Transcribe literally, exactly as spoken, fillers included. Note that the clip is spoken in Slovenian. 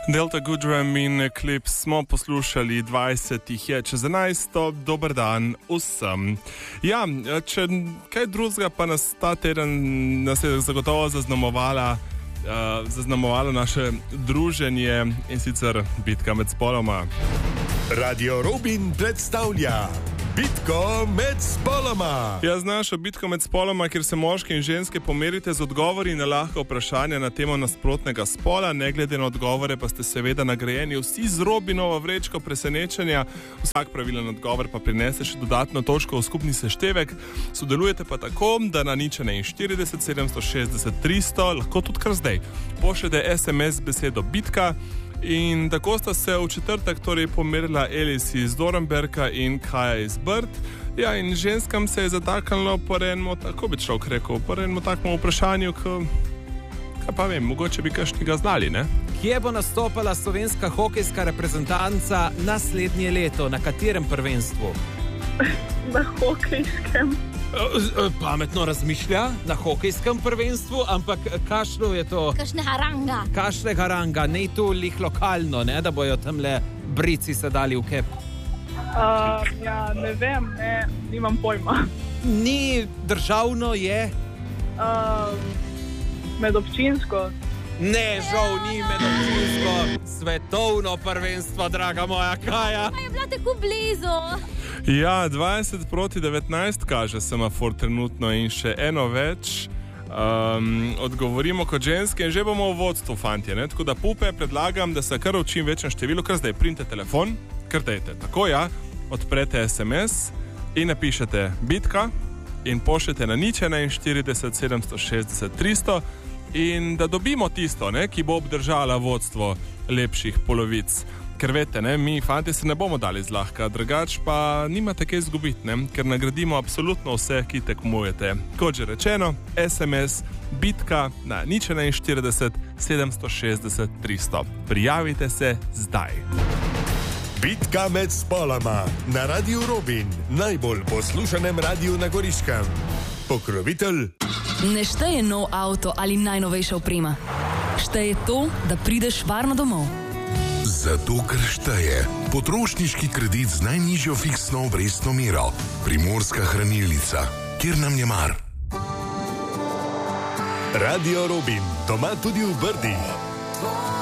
Delta Goodrum in Eclipse smo poslušali, dvajset jih je čez enajst, dober dan vsem. Ja, če kaj drugega pa nas ta teden nas je zagotovo zaznamovala, uh, zaznamovalo naše druženje in sicer bitka med spoloma. Radio Robin predstavlja Bitko med spoloma. Ja, z našo bitko med spoloma, kjer se moški in ženske pomerite z odgovori na lahka vprašanja na temo nasprotnega spola, ne glede na odgovore pa ste seveda nagrajeni vsi z Robinovo vrečko presenečenja. Vsak pravilen odgovor pa prinese še dodatno točko v skupni seštevek. Sodelujete pa tako, da na nič štirideset sedemsto šestdeset tristo lahko tudi kar zdaj pošljete es em es besedo bitka. In tako sta se v četrtek torej pomerila Elis iz Dornberka in Kaja iz Brd. Ja, in ženskam se je zataknilo po enemu, tako bi človek rekel, po enemu takemu vprašanju, ki, kaj pa vem, mogoče bi kakšnega znali, ne? Kje bo nastopala slovenska hokejska reprezentanca naslednje leto? Na katerem prvenstvu? Na hokejskem. Pametno razmišlja, na hokejskem prvenstvu, ampak kakšno je to? Kakšne haranga. Kakšne haranga, ne to lih lokalno, ne, da bojo tamle brici se dali v kep. Uh, ja, ne vem, ne, nimam pojma. Ni državno, je? Uh, medobčinsko. Ne, žal ni medobčinsko. Svetovno prvenstvo, draga moja Kaja. Pa je bila tako blizu. Ja, dvajset proti devetnajst kaže semafor trenutno in še eno več. Um, odgovorimo kot ženske in že bomo v vodstvu, fantje, ne? Tako da pupe predlagam, da se kar v čim večjem številu, kar zdaj printe telefon, kar dejte. Tako ja, odprete es em es in napišete bitka in pošljete na nič štirideset sedemsto šestdeset tristo in da dobimo tisto, ne, ki bo obdržala vodstvo lepših polovic. Ker veste, ne, mi fanti se ne bomo dali zlahka, drugač pa nimate kaj izgubiti, ne, ker nagradimo absolutno vse, ki tekmujete. Kot že rečeno, es em es bitka na nič štirideset sedemsto šestdeset tristo. Prijavite se zdaj. Bitka med spoloma na Radio Robin, najbolj poslušanem radiju na Goriškem. Pokrovitelj. Ne šteje nov avto ali najnovejša oprema. Šteje to, da prideš varno domov. Zato, ker šteje potrošniški kredit z najnižjo fiksno obrestno mero. Primorska hranilnica, kjer nam je mar. Radio Robin, doma tudi v Brdih.